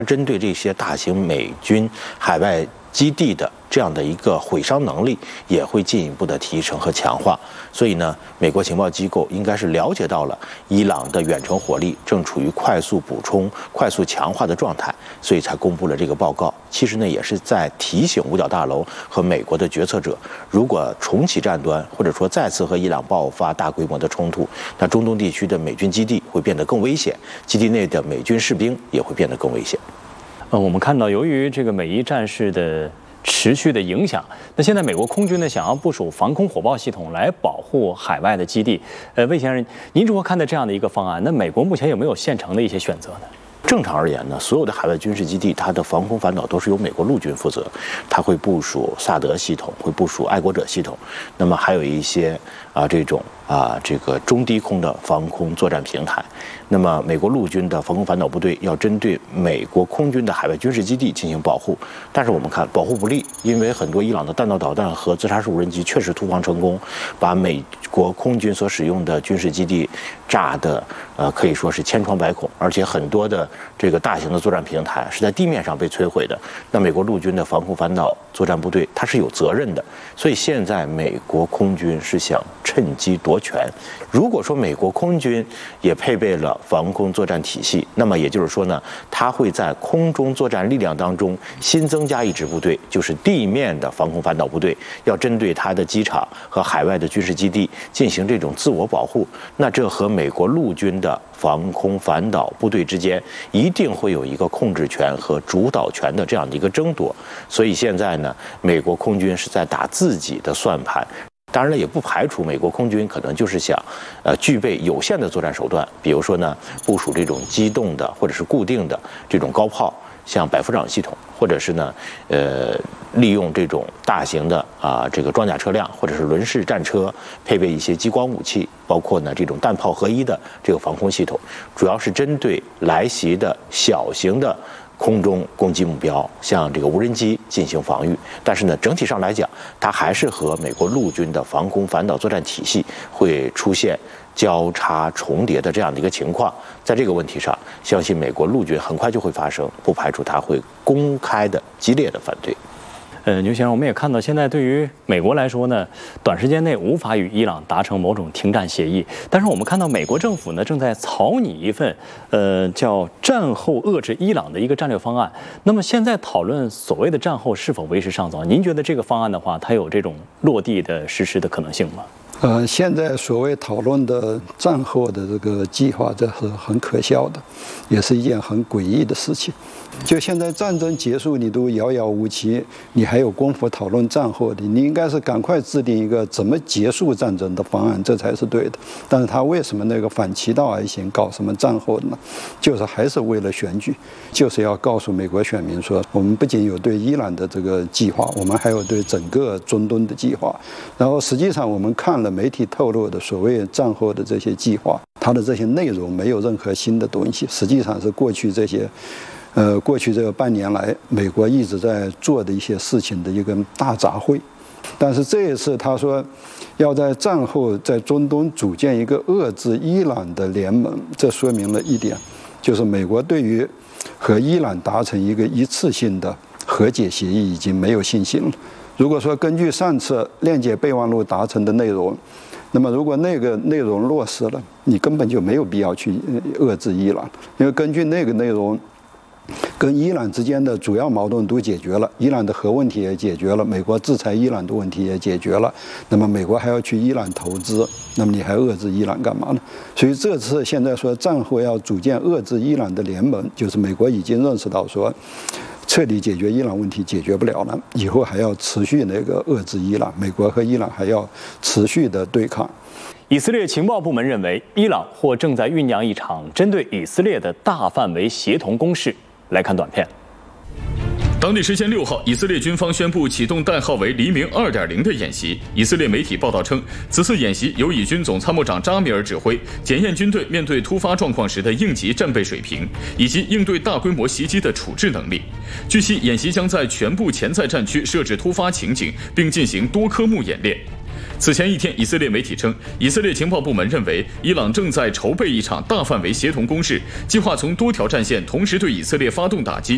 针对这些大型美军海外基地的这样的一个毁伤能力也会进一步的提升和强化。所以呢，美国情报机构应该是了解到了伊朗的远程火力正处于快速补充、快速强化的状态，所以才公布了这个报告。其实呢，也是在提醒五角大楼和美国的决策者，如果重启战端，或者说再次和伊朗爆发大规模的冲突，那中东地区的美军基地会变得更危险，基地内的美军士兵也会变得更危险。 我们看到，由于这个美伊战事的持续的影响，那现在美国空军呢想要部署防空火炮系统来保护海外的基地。魏先生，您如何看待这样的一个方案？那美国目前有没有现成的一些选择呢？ 正常而言呢，所有的海外军事基地，它的防空反导都是由美国陆军负责，它会部署萨德系统，会部署爱国者系统，那么还有一些这个中低空的防空作战平台。那么美国陆军的防空反导部队要针对美国空军的海外军事基地进行保护，但是我们看保护不力，因为很多伊朗的弹道导弹和自杀式无人机确实突防成功，把美国空军所使用的军事基地炸的可以说是千疮百孔，而且很多的这个大型的作战平台是在地面上被摧毁的。那美国陆军的防空反导作战部队它是有责任的，所以现在美国空军是想趁机夺权。如果说美国空军也配备了防空作战体系，那么也就是说呢，它会在空中作战力量当中新增加一支部队，就是地面的防空反导部队，要针对它的机场和海外的军事基地进行这种自我保护。那这和美国陆军的防空反导部队之间一定会有一个控制权和主导权的这样的一个争夺。所以现在呢，美国空军是在打自己的算盘。当然了，也不排除美国空军可能就是想，具备有限的作战手段，比如说呢，部署这种机动的或者是固定的这种高炮，像百夫长系统，或者是呢，利用这种大型的这个装甲车辆或者是轮式战车，配备一些激光武器，包括呢这种弹炮合一的这个防空系统，主要是针对来袭的小型的空中攻击目标，像这个无人机进行防御。但是呢，整体上来讲，它还是和美国陆军的防空反导作战体系会出现交叉重叠的这样的一个情况。在这个问题上，相信美国陆军很快就会发生，不排除他会公开的激烈的反对。 牛先生，我们也看到，现在对于美国来说呢，短时间内无法与伊朗达成某种停战协议。但是我们看到，美国政府呢正在草拟一份叫战后遏制伊朗的一个战略方案。那么现在讨论所谓的战后是否为时尚早？您觉得这个方案的话，它有这种落地的实施的可能性吗？ 现在所谓讨论的战后的这个计划，这是很可笑的，也是一件很诡异的事情。就现在战争结束，你都遥遥无期，你还有功夫讨论战后的？你应该是赶快制定一个怎么结束战争的方案，这才是对的。但是他为什么那个反其道而行，搞什么战后的呢？就是还是为了选举，就是要告诉美国选民说，我们不仅有对伊朗的这个计划，我们还有对整个中东的计划。然后实际上我们看了媒体透露的所谓战后的这些计划，它的这些内容没有任何新的东西，实际上是过去这个半年来，美国一直在做的一些事情的一个大杂烩。但是这一次他说要在战后在中东组建一个遏制伊朗的联盟，这说明了一点，就是美国对于和伊朗达成一个一次性的和解协议已经没有信心了。如果说根据上次链接备忘录达成的内容，那么如果那个内容落实了，你根本就没有必要去遏制伊朗，因为根据那个内容，跟伊朗之间的主要矛盾都解决了，伊朗的核问题也解决了，美国制裁伊朗的问题也解决了，那么美国还要去伊朗投资，那么你还遏制伊朗干嘛呢？所以这次现在说战后要组建遏制伊朗的联盟，就是美国已经认识到说彻底解决伊朗问题解决不了了，以后还要持续那个遏制伊朗，美国和伊朗还要持续的对抗。 以色列情报部门认为，伊朗或正在酝酿一场针对以色列的大范围协同攻势。来看短片。 当地时间6号，以色列军方宣布启动代号为“黎明 2.0” 的演习。以色列媒体报道称，此次演习由以军总参谋长扎米尔指挥，检验军队面对突发状况时的应急战备水平，以及应对大规模袭击的处置能力。据悉，演习将在全部潜在战区设置突发情景，并进行多科目演练。此前一天，以色列媒体称，以色列情报部门认为，伊朗正在筹备一场大范围协同攻势，计划从多条战线同时对以色列发动打击，